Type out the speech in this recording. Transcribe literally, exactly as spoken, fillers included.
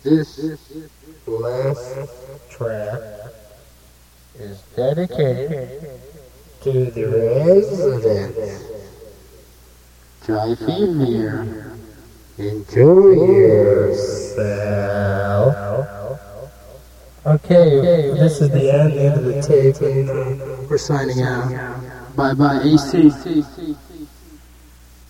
This last track is dedicated to the residents. Try Femere. Enjoy yourself. Okay, this is the end of the tape, and we're signing out. Bye bye, A C.